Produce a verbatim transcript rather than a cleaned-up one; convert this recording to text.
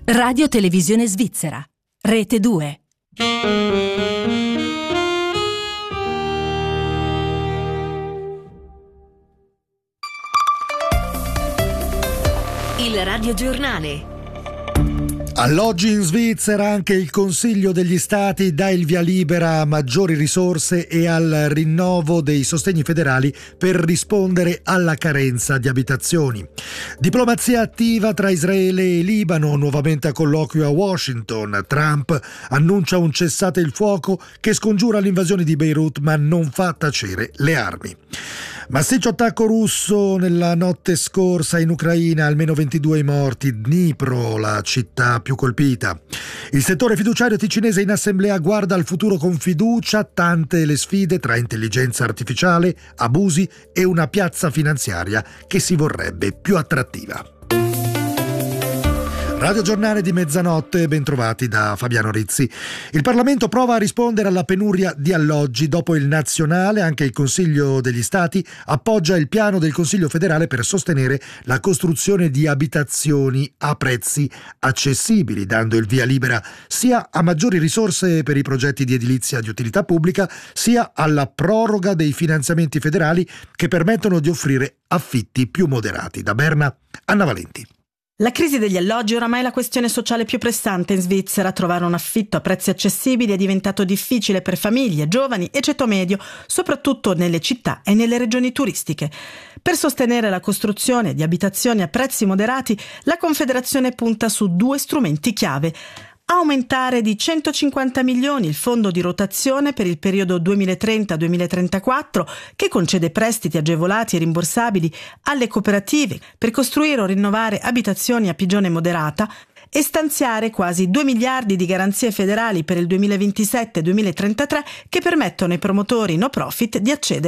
Radio Televisione Svizzera, Rete due. Il radiogiornale. Alloggi in Svizzera, anche il Consiglio degli Stati dà il via libera a maggiori risorse e al rinnovo dei sostegni federali per rispondere alla carenza di abitazioni. Diplomazia attiva tra Israele e Libano, nuovamente a colloquio a Washington. Trump annuncia un cessate il fuoco che scongiura l'invasione di Beirut ma non fa tacere le armi. Massiccio attacco russo nella notte scorsa in Ucraina, almeno ventidue morti, Dnipro, la città più colpita. Il settore fiduciario ticinese in assemblea guarda al futuro con fiducia, tante le sfide tra intelligenza artificiale, abusi e una piazza finanziaria che si vorrebbe più attrattiva. Radio Giornale di mezzanotte, bentrovati da Fabiano Rizzi. Il Parlamento prova a rispondere alla penuria di alloggi. Dopo il nazionale, anche il Consiglio degli Stati appoggia il piano del Consiglio federale per sostenere la costruzione di abitazioni a prezzi accessibili, dando il via libera sia a maggiori risorse per i progetti di edilizia di utilità pubblica, sia alla proroga dei finanziamenti federali che permettono di offrire affitti più moderati. Da Berna, Anna Valenti. La crisi degli alloggi è oramai la questione sociale più pressante in Svizzera. Trovare un affitto a prezzi accessibili è diventato difficile per famiglie, giovani e ceto medio, soprattutto nelle città e nelle regioni turistiche. Per sostenere la costruzione di abitazioni a prezzi moderati, la Confederazione punta su due strumenti chiave. Aumentare di centocinquanta milioni il fondo di rotazione per il periodo duemilatrenta duemilatrentaquattro, che concede prestiti agevolati e rimborsabili alle cooperative per costruire o rinnovare abitazioni a pigione moderata, e stanziare quasi due miliardi di garanzie federali per il duemilaventisette duemilatrentatré che permettono ai promotori no profit di accedere